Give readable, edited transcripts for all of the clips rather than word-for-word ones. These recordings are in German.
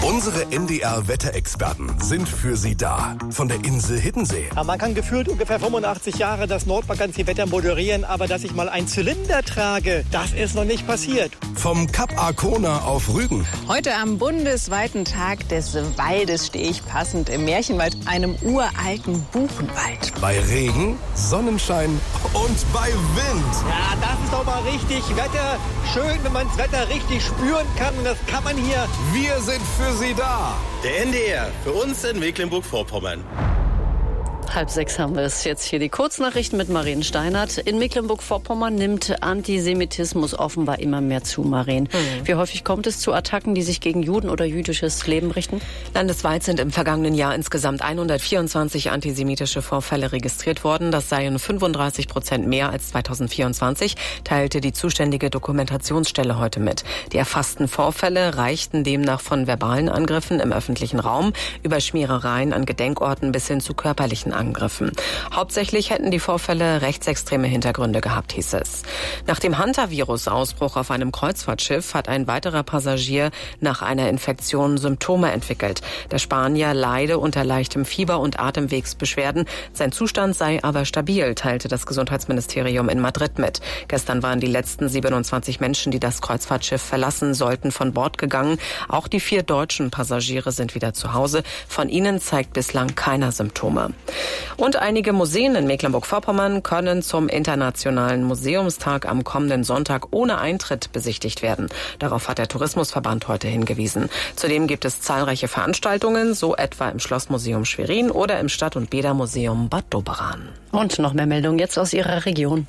Unsere NDR-Wetterexperten sind für Sie da. Von der Insel Hiddensee. Ja, man kann gefühlt ungefähr 85 Jahre das Nordvakanzwetter moderieren, aber dass ich mal einen Zylinder trage, das ist noch nicht passiert. Vom Kap Arkona auf Rügen. Heute am bundesweiten Tag des Waldes stehe ich passend im Märchenwald, einem uralten Buchenwald. Bei Regen, Sonnenschein und bei Wind. Ja, das ist doch mal richtig Wetter. Schön, wenn man das Wetter richtig spüren kann. Und das kann man hier. Wir sind für Sie da. Der NDR, für uns in Mecklenburg-Vorpommern. 5:30 haben wir es jetzt hier. Die Kurznachrichten mit Maren Steinert. In Mecklenburg-Vorpommern nimmt Antisemitismus offenbar immer mehr zu, Maren. Wie häufig kommt es zu Attacken, die sich gegen Juden oder jüdisches Leben richten? Landesweit sind im vergangenen Jahr insgesamt 124 antisemitische Vorfälle registriert worden. Das seien 35% mehr als 2024, teilte die zuständige Dokumentationsstelle heute mit. Die erfassten Vorfälle reichten demnach von verbalen Angriffen im öffentlichen Raum über Schmierereien an Gedenkorten bis hin zu körperlichen Angriffen. Hauptsächlich hätten die Vorfälle rechtsextreme Hintergründe gehabt, hieß es. Nach dem Hantavirus-Ausbruch auf einem Kreuzfahrtschiff hat ein weiterer Passagier nach einer Infektion Symptome entwickelt. Der Spanier leide unter leichtem Fieber und Atemwegsbeschwerden. Sein Zustand sei aber stabil, teilte das Gesundheitsministerium in Madrid mit. Gestern waren die letzten 27 Menschen, die das Kreuzfahrtschiff verlassen sollten, von Bord gegangen. Auch die 4 deutschen Passagiere sind wieder zu Hause. Von ihnen zeigt bislang keiner Symptome. Und einige Museen in Mecklenburg-Vorpommern können zum Internationalen Museumstag am kommenden Sonntag ohne Eintritt besichtigt werden. Darauf hat der Tourismusverband heute hingewiesen. Zudem gibt es zahlreiche Veranstaltungen, so etwa im Schlossmuseum Schwerin oder im Stadt- und Bädermuseum Bad Doberan. Und noch mehr Meldungen jetzt aus Ihrer Region.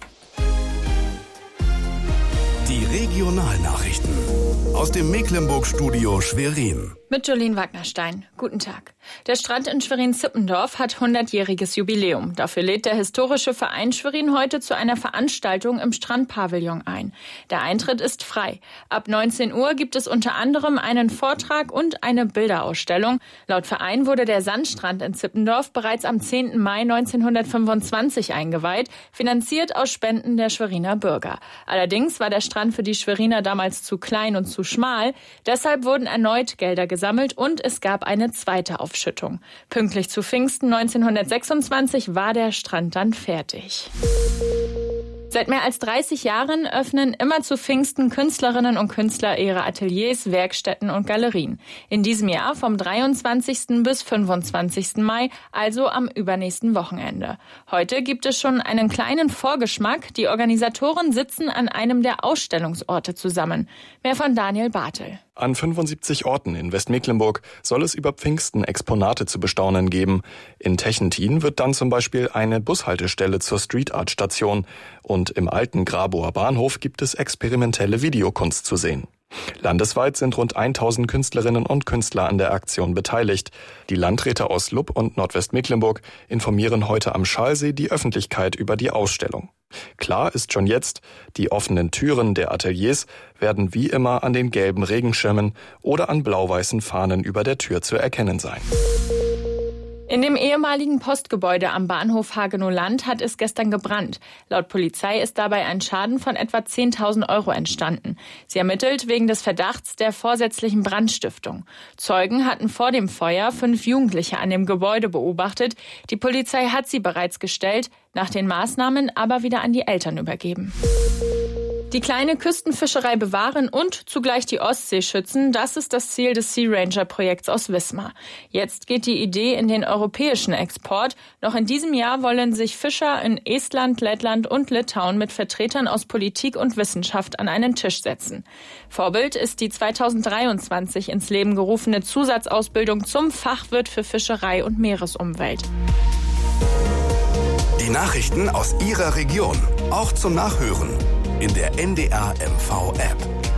Die Regionalnachrichten aus dem Mecklenburg-Studio Schwerin. Mit Jolene Wagnerstein. Guten Tag. Der Strand in Schwerin-Zippendorf hat 100-jähriges Jubiläum. Dafür lädt der historische Verein Schwerin heute zu einer Veranstaltung im Strandpavillon ein. Der Eintritt ist frei. Ab 19 Uhr gibt es unter anderem einen Vortrag und eine Bilderausstellung. Laut Verein wurde der Sandstrand in Zippendorf bereits am 10. Mai 1925 eingeweiht, finanziert aus Spenden der Schweriner Bürger. Allerdings war der Strand für die Schweriner damals zu klein und zu schmal. Deshalb wurden erneut Gelder gesammelt und es gab eine zweite Aufschüttung. Pünktlich zu Pfingsten 1926 war der Strand dann fertig. Seit mehr als 30 Jahren öffnen immer zu Pfingsten Künstlerinnen und Künstler ihre Ateliers, Werkstätten und Galerien. In diesem Jahr vom 23. bis 25. Mai, also am übernächsten Wochenende. Heute gibt es schon einen kleinen Vorgeschmack. Die Organisatoren sitzen an einem der Ausstellungsorte zusammen. Mehr von Daniel Bartel. An 75 Orten in Westmecklenburg soll es über Pfingsten Exponate zu bestaunen geben. In Techentin wird dann zum Beispiel eine Bushaltestelle zur Street-Art-Station und im alten Grabower Bahnhof gibt es experimentelle Videokunst zu sehen. Landesweit sind rund 1000 Künstlerinnen und Künstler an der Aktion beteiligt. Die Landräte aus Lupp und Nordwestmecklenburg informieren heute am Schalsee die Öffentlichkeit über die Ausstellung. Klar ist schon jetzt, die offenen Türen der Ateliers werden wie immer an den gelben Regenschirmen oder an blau-weißen Fahnen über der Tür zu erkennen sein. In dem ehemaligen Postgebäude am Bahnhof Hagenow-Land hat es gestern gebrannt. Laut Polizei ist dabei ein Schaden von etwa 10.000 Euro entstanden. Sie ermittelt wegen des Verdachts der vorsätzlichen Brandstiftung. Zeugen hatten vor dem Feuer 5 Jugendliche an dem Gebäude beobachtet. Die Polizei hat sie bereits gestellt, nach den Maßnahmen aber wieder an die Eltern übergeben. Die kleine Küstenfischerei bewahren und zugleich die Ostsee schützen, das ist das Ziel des Sea Ranger-Projekts aus Wismar. Jetzt geht die Idee in den europäischen Export. Noch in diesem Jahr wollen sich Fischer in Estland, Lettland und Litauen mit Vertretern aus Politik und Wissenschaft an einen Tisch setzen. Vorbild ist die 2023 ins Leben gerufene Zusatzausbildung zum Fachwirt für Fischerei und Meeresumwelt. Die Nachrichten aus Ihrer Region, auch zum Nachhören in der NDR MV-App.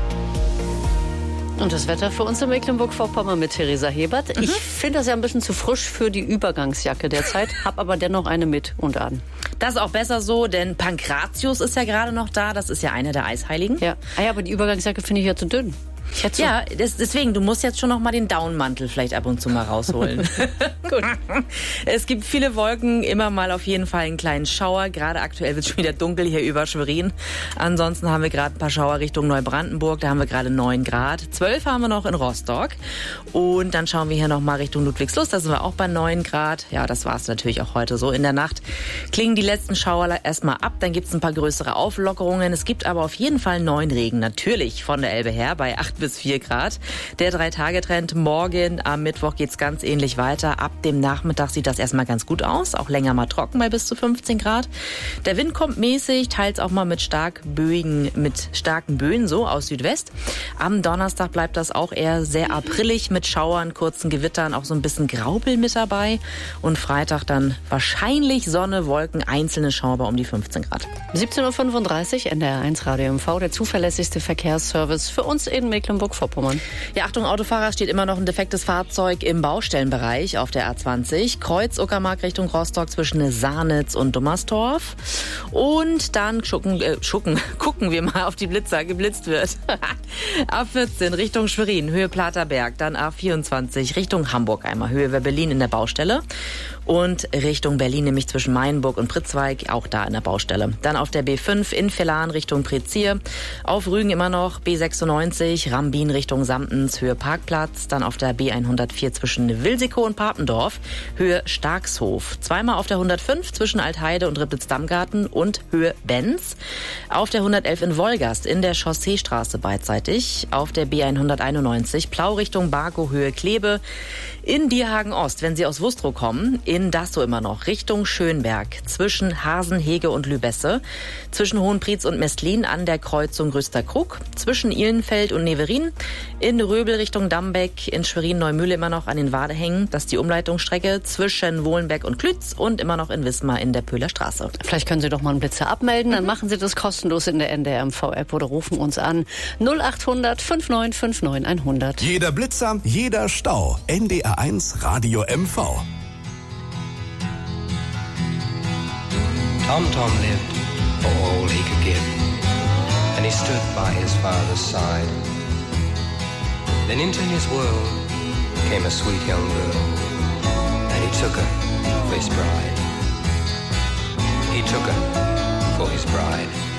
Und das Wetter für uns in Mecklenburg-Vorpommern mit Theresa Hebert. Ich finde das ja ein bisschen zu frisch für die Übergangsjacke derzeit, habe aber dennoch eine mit und an. Das ist auch besser so, denn Pankratius ist ja gerade noch da. Das ist ja eine der Eisheiligen. Ja, aber die Übergangsjacke finde ich ja zu dünn. Ja, deswegen, du musst jetzt schon noch mal den Downmantel vielleicht ab und zu mal rausholen. Gut. Es gibt viele Wolken, immer mal auf jeden Fall einen kleinen Schauer. Gerade aktuell wird es schon wieder dunkel hier über Schwerin. Ansonsten haben wir gerade ein paar Schauer Richtung Neubrandenburg. Da haben wir gerade 9 Grad. 12 haben wir noch in Rostock. Und dann schauen wir hier noch mal Richtung Ludwigslust. Da sind wir auch bei 9 Grad. Ja, das war es natürlich auch heute so. In der Nacht klingen die letzten Schauer erstmal ab. Dann gibt es ein paar größere Auflockerungen. Es gibt aber auf jeden Fall neuen Regen. Natürlich von der Elbe her bei 8 bis 4 Grad. Der 3-Tage-Trend morgen am Mittwoch geht's ganz ähnlich weiter. Ab dem Nachmittag sieht das erstmal ganz gut aus. Auch länger mal trocken bei bis zu 15 Grad. Der Wind kommt mäßig, teils auch mal mit starken Böen so aus Südwest. Am Donnerstag bleibt das auch eher sehr aprillig mit Schauern, kurzen Gewittern, auch so ein bisschen Graupel mit dabei. Und Freitag dann wahrscheinlich Sonne, Wolken, einzelne Schauer bei um die 15 Grad. 17.35 Uhr, NDR1 Radio MV, der zuverlässigste Verkehrsservice für uns in Mecklenburg-Vorpommern. Ja, Achtung, Autofahrer, steht immer noch ein defektes Fahrzeug im Baustellenbereich auf der A20. Kreuz Uckermark Richtung Rostock zwischen Sahnitz und Dummerstorf. Und dann gucken wir mal auf die Blitzer, geblitzt wird. A14 Richtung Schwerin, Höhe Platerberg. Dann A24 Richtung Hamburg einmal, Höhe Berlin in der Baustelle. Und Richtung Berlin, nämlich zwischen Mainburg und Pritzweig, auch da in der Baustelle. Dann auf der B5 in Vellan Richtung Prezier. Auf Rügen immer noch B96, Rambin Richtung Samtens, Höhe Parkplatz. Dann auf der B104 zwischen Wilsikow und Papendorf, Höhe Starkshof. Zweimal auf der 105 zwischen Altheide und Rippitz-Dammgarten und Höhe Benz. Auf der 111 in Wolgast in der Chausseestraße beidseitig. Auf der B191 Plau Richtung Barkow, Höhe Klebe. In Dierhagen Ost, wenn Sie aus Wustrow kommen, in Dassow immer noch, Richtung Schönberg, zwischen Hasenhege und Lübesse, zwischen Hohenprietz und Mestlin an der Kreuzung Rüsterkrug, zwischen Ihlenfeld und Neverin, in Röbel Richtung Dambeck, in Schwerin-Neumühle immer noch an den Wadehängen, das ist die Umleitungsstrecke, zwischen Wohlenberg und Klütz und immer noch in Wismar in der Pöhler Straße. Vielleicht können Sie doch mal einen Blitzer abmelden, dann machen Sie das kostenlos in der NDR-MV-App oder rufen uns an 0800 5959 100. Jeder Blitzer, jeder Stau. NDR1 Radio MV. Tom lived for all he could give, and he stood by his father's side. Then into his world came a sweet young girl, and he took her for his bride. He took her for his bride.